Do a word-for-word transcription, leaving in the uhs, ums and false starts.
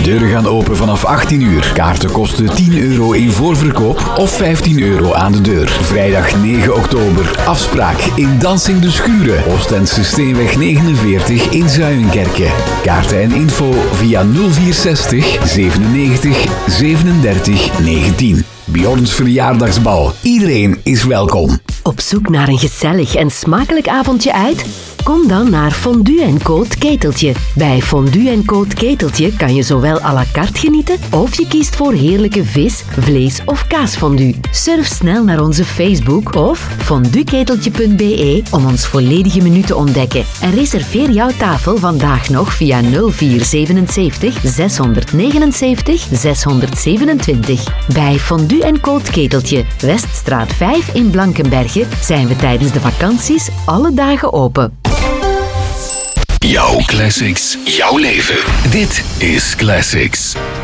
deuren gaan open vanaf achttien uur. Kaarten kosten tien euro in voorverkoop of vijftien euro aan de deur. Vrijdag negen oktober. Afspraak in Dansing de Schuren. Oostendse Steenweg negenenveertig in Zuilenkerke. Kaarten en info via nul vier zestig zevenennegentig zevenendertig negentien. Bjorns verjaardagsbal. Iedereen is welkom. Op zoek naar een gezellig en smakelijk avondje uit? Kom dan naar Fondue en Co het Keteltje. Bij Fondue en Co het Keteltje kan je zowel à la carte genieten of je kiest voor heerlijke vis, vlees of kaasfondue. Surf snel naar onze Facebook of fondueketeltje punt be om ons volledige menu te ontdekken. En reserveer jouw tafel vandaag nog via nul vier zevenenzeventig zeshonderdnegenenzeventig zeshonderdzevenentwintig. Bij Fondue en Co het Keteltje, Weststraat vijf in Blankenberge, zijn we tijdens de vakanties alle dagen open. Jouw classics, jouw leven. Dit is Classics.